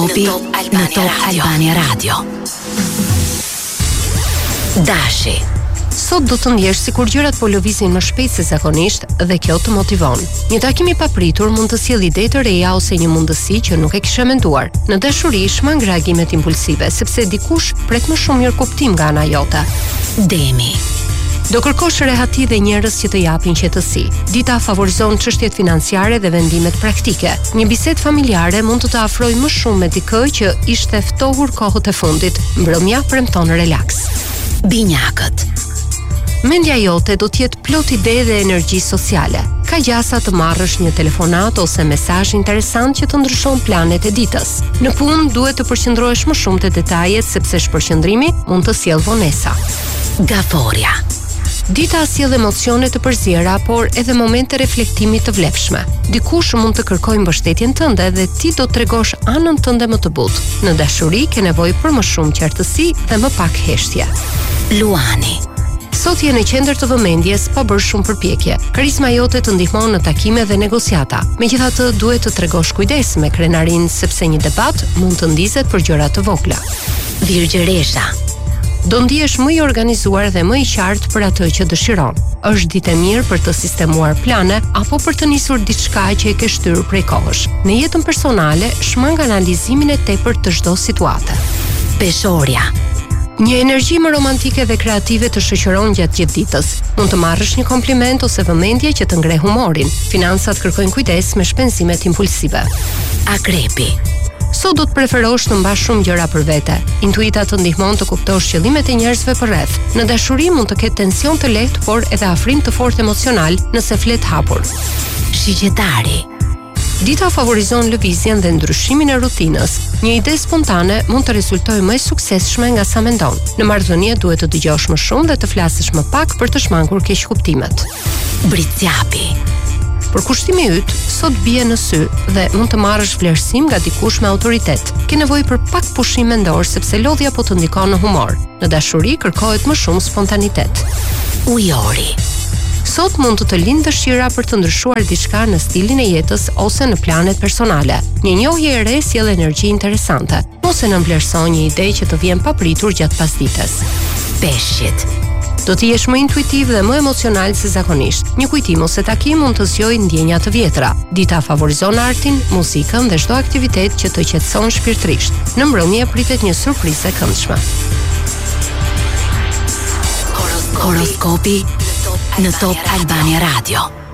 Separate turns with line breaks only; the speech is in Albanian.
Horoskopi në Top Albania Radio. Dashi.
Sot do të ndjesh sikur gjërat po lëvizin më shpejt se zakonisht dhe kjo të motivon. Një takim i papritur mund të sjellë ide të reja ose një mundësi që nuk e kishe menduar. Në dashuri shmang reagimet impulsive sepse dikush pret më shumë mirëkuptim nga ana jote.
Demi.
Do kërkosh rehati dhe njerëz që të japin qetësi. Dita favorizon çështjet financiare dhe vendimet praktike. Një bisedë familjare mund të afrojë më shumë me dikë që ishte ftohur kohët e fundit. Mbrëmja premton relaks.
Binjakët.
Mendja jote do të jetë plot ide dhe energji sociale. Ka gjasa të marrësh një telefonat ose mesazh interesant që të ndryshon planet e ditës. Në punë duhet të përqendrohesh më shumë te detajet sepse shpërqendrimi mund të sjellë vonesa.
Gaforia.
Dita sjell emocione të përziera, por edhe momente reflektimi të vlefshme. Dikush mund të kërkojë mbështetjen tënde dhe ti do t'tregosh anën tënde më të butë. Në dashuri ke nevojë për më shumë qartësi dhe më pak heshtje.
Luani.
Sot je në qendër të vëmendjes pa bërë shumë përpjekje. Karizma jote të ndihmon në takime dhe negociata. Megjithatë, duhet të tregosh kujdes me krenarin sepse një debat mund të ndizet për gjëra të vogla.
Virgjëresha.
Do ndihesh më i organizuar dhe më i qartë për atë që dëshiron. Është ditë e mirë për të sistemuar plane apo për të nisur diçka që e ke shtyrë prej kohësh. Në jetën personale, shmang analizimin e tepërt të çdo situate.
Peshorja.
Një energji më romantike dhe kreative të shoqëron gjatë gjithë ditës. Mund të marrësh një kompliment ose vëmendje që të ngre humorin. Financat kërkojnë kujdes me shpenzimet impulsive.
Akrepi.
Sot do të preferosh të mbash shumë gjëra për vete. Intuita të ndihmon të kuptosh qëllimet e njerëzve përreth. Në dashuri mund të ketë tension të lehtë, por edhe afrim të fortë emocional nëse flet hapur.
Shigjetari.
Dita favorizon lëvizjen dhe ndryshimin e rutinës. Një ide spontane mund të rezultojë më e suksesshme nga sa mendon. Në marrëdhënie duhet të dëgjosh më shumë dhe të flasësh më pak për të shmangur keqkuptimet.
Britsjapi.
Për kushtimi yt, sot bie në sy dhe mund të marrësh vlerësim nga dikush me autoritet. Ke nevojë për pak pushim mendor sepse lodhja po të ndikon në humor. Në dashuri kërkohet më shumë spontanitet.
Ujori.
Sot mund të lindë dëshira për të ndryshuar diçka në stilin e jetës ose në planet personale. Një njohje e re sjell energji interesante. Mos e nënvlerëson një ide që të vjen papritur gjatë pasdites.
Peshqit.
Do të jesh më intuitiv dhe më emocional se zakonisht. Një kujtim ose takim mund të zgjojë ndjenja të vjetra. Dita favorizon artin, muzikën dhe çdo aktivitet që të qetëson shpirtërisht. Në mbrëmje pritet një surprizë e këndshme.
Horoskopi në Top Albania Radio.